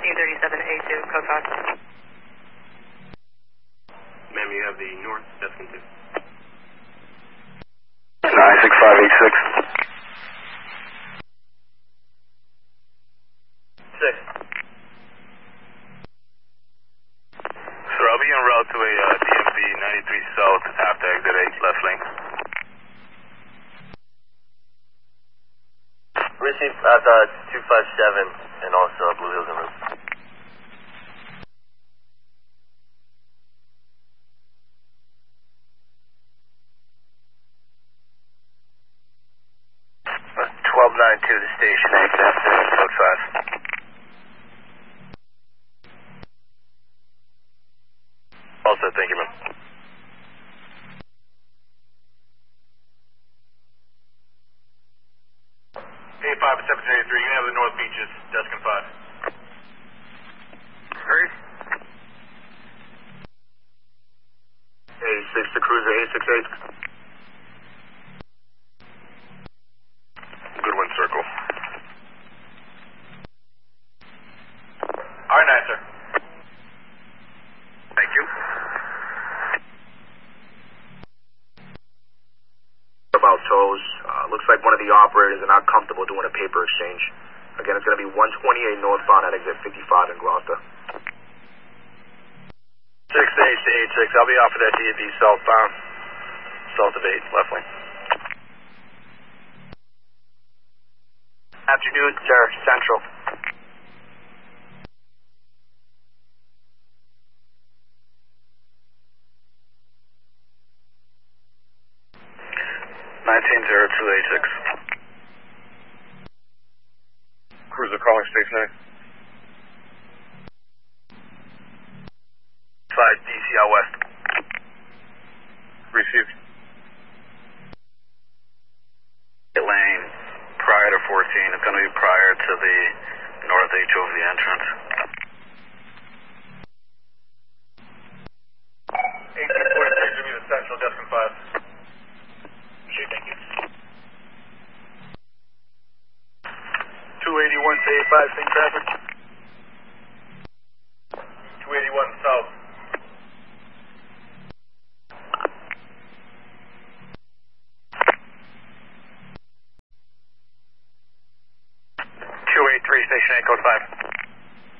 C37A2, code 5. Ma'am, you have the north, Deskin 2. 96586. 6. Sir, I'll be en route to a DMV 93 South after exit 8, left lane. Receive at 257 and also Blue Hills en route. To the station, exit code 5. All set, thank you, ma'am. 85 and 1783, you can have the North Beaches, Deskin 5. Hurry. 86 to cruiser 868. Goodwin Circle. R9, sir. Thank you. About tows. Looks like one of the operators are not comfortable doing a paper exchange. Again, it's going to be 128 northbound at exit 55 in Gloucester. 68 to 86. I'll be off of that DMV southbound. South of 8, left lane. Afternoon, sir. Central. Cruiser calling station 8. 5 DC out west. Received. Lane prior to 14. It's going to be prior to the north HOV entrance. 1846 will be the central, Destin 5. Okay, thank you. 281 to 85, same traffic.